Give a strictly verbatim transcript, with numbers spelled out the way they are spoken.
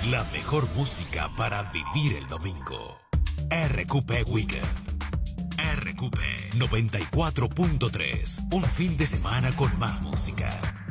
La mejor música para vivir el domingo. R Q P Weekend. R Q P noventa y cuatro punto tres. Un fin de semana con más música.